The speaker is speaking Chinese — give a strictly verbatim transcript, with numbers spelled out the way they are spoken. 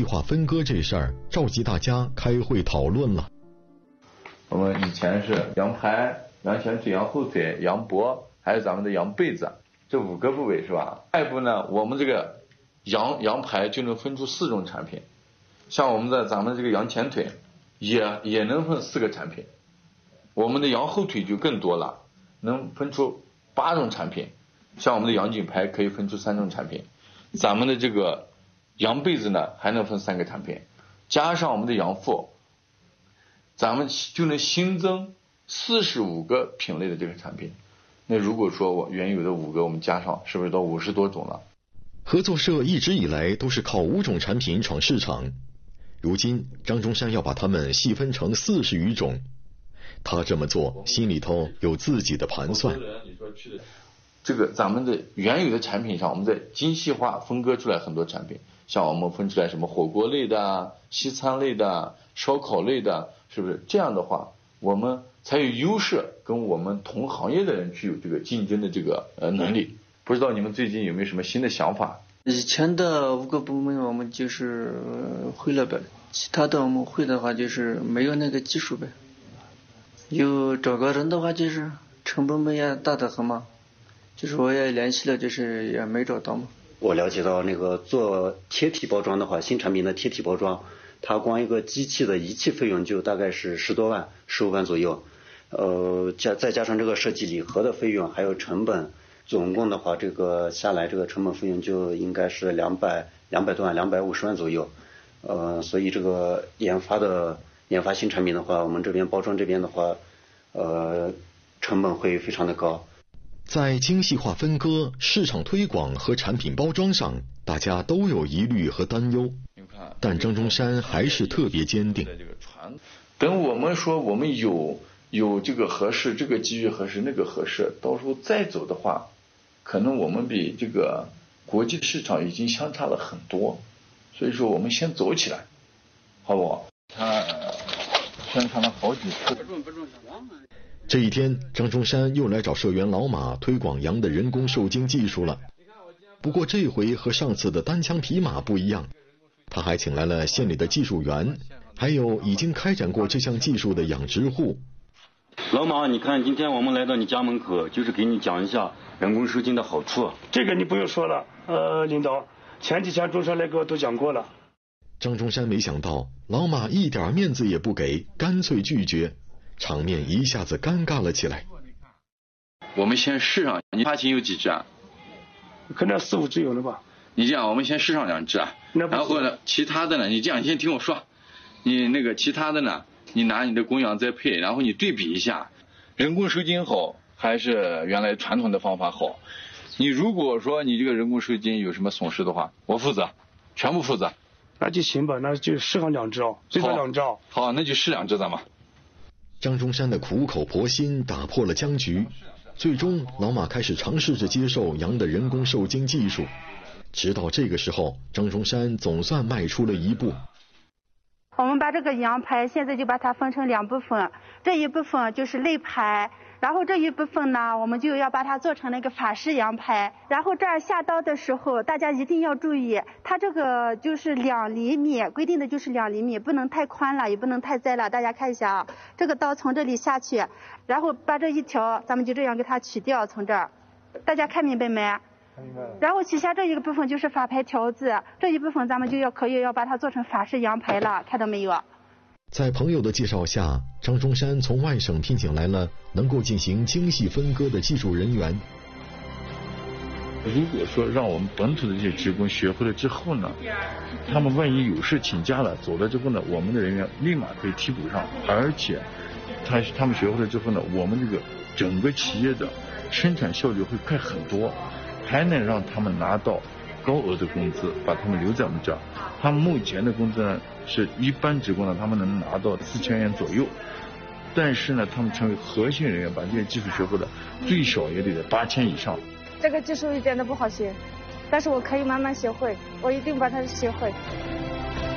化分割这事儿召集大家开会讨论了。 我们以前是羊排、羊前腿、羊后腿、羊脖，还有咱们的羊背子，这五个部位是吧？下一步呢，我们这个羊羊排就能分出四种产品，像我们的咱们这个羊前腿也也能分四个产品，我们的羊后腿就更多了，能分出八种产品，像我们的羊颈排可以分出三种产品，咱们的这个羊背子呢还能分三个产品，加上我们的羊腹，咱们就能新增四十五个品类的这个产品。那如果说我原有的五个我们加上，是不是到五十多种了？ 合作社一直以来都是靠五种产品闯市场，如今张中山要把它们细分成四十余种。他这么做心里头有自己的盘算。 这个咱们的原有的产品上，我们在精细化分割出来很多产品，像我们分出来什么火锅类的、西餐类的、烧烤类的，是不是？这样的话我们才有优势跟我们同行业的人具有这个竞争的这个呃能力。不知道你们最近有没有什么新的想法？ 以前的五个部门我们就是会了呗，其他的我们会的话就是没有那个技术呗。有找个人的话就是成本们也大得很嘛，就是我也联系了，就是也没找到嘛。 我了解到那个做贴体包装的话，新产品的贴体包装，它光一个机器的仪器费用就大概是十多万、十五万左右，呃，加再加上这个设计礼盒的费用还有成本，总共的话这个下来这个成本费用就应该是两百两百多万、两百五十万左右，呃，所以这个研发的研发新产品的话，我们这边包装这边的话，呃，成本会非常的高。 在精细化分割、市场推广和产品包装上，大家都有疑虑和担忧，但张中山还是特别坚定。 等我们说我们有有这个合适，这个机遇合适，那个合适，到时候再走的话，可能我们比这个国际市场已经相差了很多，所以说我们先走起来，好不好？他宣传了好几次。 这一天，张中山又来找社员老马推广羊的人工受精技术了。不过这回和上次的单枪匹马不一样，他还请来了县里的技术员，还有已经开展过这项技术的养殖户。 老马，你看今天我们来到你家门口，就是给你讲一下人工受精的好处。 这个你不用说了，呃，领导，前几天中山来给我都讲过了。 张中山没想到老马一点面子也不给，干脆拒绝，场面一下子尴尬了起来。 我们先试上，你发情有几只啊？ 可能四五只有了吧。 你这样，我们先试上两只啊，然后呢，其他的呢，你这样，你先听我说，你那个其他的呢，你拿你的公羊再配，然后你对比一下，人工受精好还是原来传统的方法好？你如果说你这个人工受精有什么损失的话，我负责，全部负责。 那就行吧，那就试上两只哦，最多两只哦。 好，那就试两只咱们。 张中山的苦口婆心打破了僵局，最终老马开始尝试着接受羊的人工受精技术。直到这个时候，张中山总算迈出了一步。 我们把这个羊排现在就把它分成两部分，这一部分就是肋排，然后这一部分呢，我们就要把它做成那个法式羊排。然后这儿下刀的时候，大家一定要注意，它这个就是两厘米，规定的就是两厘米，不能太宽了，也不能太窄了。大家看一下啊，这个刀从这里下去，然后把这一条，咱们就这样给它取掉，从这儿，大家看明白没？然后取下这一个部分就是法排条子，这一部分咱们就要可以要把它做成法式羊排了，看到没有？ 在朋友的介绍下，张中山从外省聘请来了能够进行精细分割的技术人员。 如果说让我们本土的这些职工学会了之后呢，他们万一有事请假了，走了之后呢，我们的人员立马可以替补上，而且他他们学会了之后呢，我们这个整个企业的生产效率会快很多，还能让他们拿到高额的工资，把他们留在我们这儿。他们目前的工资呢，是一般职工呢，他们能拿到四千元左右，但是呢，他们成为核心人员，把这些技术学会了，最少也得在八千以上。 这个技术一点都不好学，但是我可以慢慢学会，我一定把它学会。